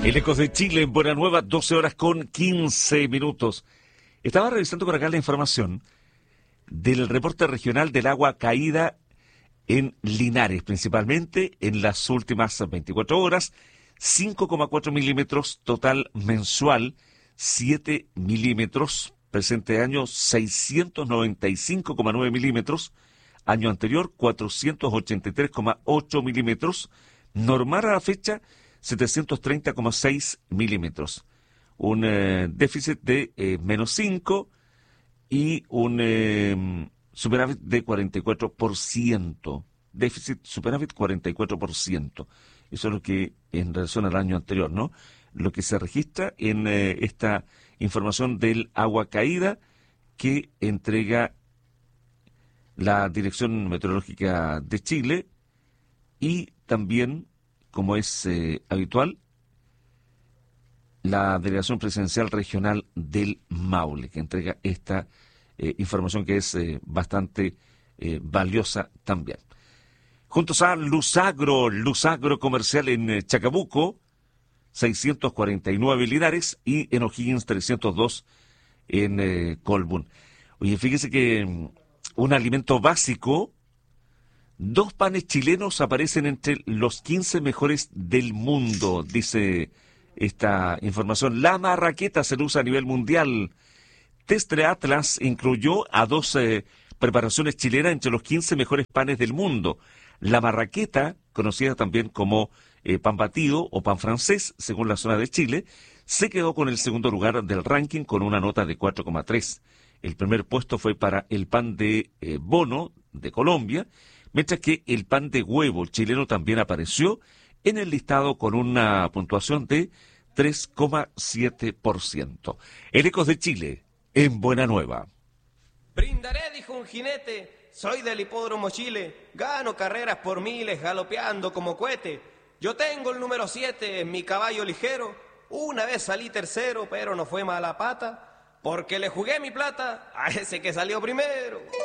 El Ecos de Chile en Buena Nueva, 12 horas con 15 minutos. Estaba revisando por acá la información del reporte regional del agua caída en Linares, principalmente en las últimas 24 horas, 5,4 milímetros total mensual, 7 milímetros, presente año 695,9 milímetros, año anterior 483,8 milímetros, normal a la fecha 730,6 milímetros. Un déficit de menos 5 y un superávit de 44%. Déficit, superávit 44%. Eso es lo que en relación al año anterior, ¿no? Lo que se registra en esta información del agua caída que entrega la Dirección Meteorológica de Chile y también, como es habitual, la Delegación Presidencial Regional del Maule, que entrega esta información que es bastante valiosa también. Juntos a Luzagro Comercial en Chacabuco, 649 Linares, y en O'Higgins 302 en Colbún. Oye, fíjese que un alimento básico, 2 panes chilenos aparecen entre los 15 mejores del mundo, dice esta información. La marraqueta se usa a nivel mundial. Testre Atlas incluyó a 2 preparaciones chilenas entre los 15 mejores panes del mundo. La marraqueta, conocida también como pan batido o pan francés, según la zona de Chile, se quedó con el segundo lugar del ranking con una nota de 4,3. El primer puesto fue para el pan de bono de Colombia, mientras que el pan de huevo chileno también apareció en el listado con una puntuación de 3,7%. El Ecos de Chile, en Buena Nueva. Brindaré, dijo un jinete, soy del hipódromo Chile, gano carreras por miles galopeando como cohete. Yo tengo el número 7 en mi caballo ligero, una vez salí tercero, pero no fue mala pata, porque le jugué mi plata a ese que salió primero.